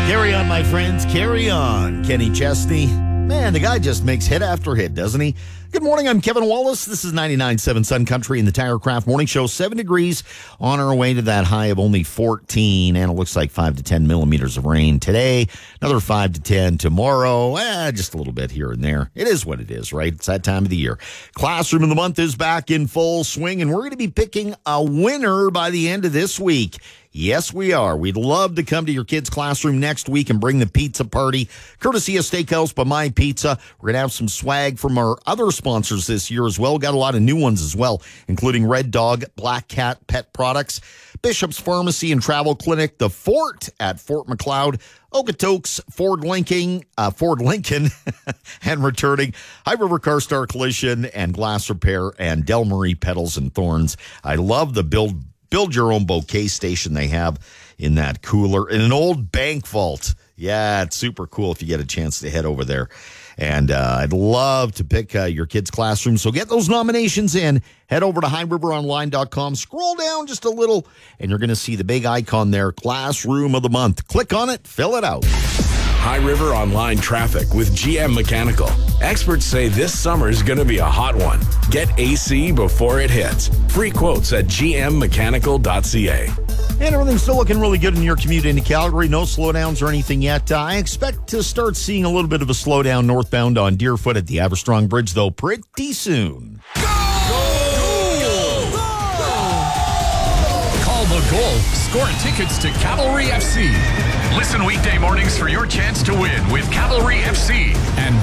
Carry on, my friends. Carry on. Kenny Chesney. Man, the guy just makes hit after hit, doesn't he? Good morning. I'm Kevin Wallace. This is 99.7 Sun Country in the Tirecraft Morning Show. 7 degrees on our way to that high of only 14, and it looks like 5 to 10 millimeters of rain today. Another 5 to 10 tomorrow. Just a little bit here and there. It is what it is, right? It's that time of the year. Classroom of the Month is back in full swing, and we're going to be picking a winner by the end of this week. Yes, we are. We'd love to come to your kids' classroom next week and bring the pizza party, courtesy of Steakhouse by My Pizza. We're going to have some swag from our other sponsors this year as well. Got a lot of new ones as well, including Red Dog, Black Cat Pet Products, Bishop's Pharmacy and Travel Clinic, The Fort at Fort McLeod, Okotoks, Ford Lincoln, and returning High River Car Star Collision and Glass Repair and Del Marie Petals and Thorns. I love the build your own bouquet station they have in that cooler in an old bank vault. Yeah, it's super cool if you get a chance to head over there. And I'd love to pick your kids' classroom. So get those nominations in. Head over to highriveronline.com. Scroll down just a little, and you're going to see the big icon there, Classroom of the Month. Click on it, fill it out. High River Online traffic with GM Mechanical. Experts say this summer is going to be a hot one. Get AC before it hits. Free quotes at gmmechanical.ca. And everything's still looking really good in your commute into Calgary. No slowdowns or anything yet. I expect to start seeing a little bit of a slowdown northbound on Deerfoot at the Averstrong Bridge, though, pretty soon. Call the goal. Score tickets to Cavalry FC. Listen weekday mornings for your chance to win with Cavalry FC. And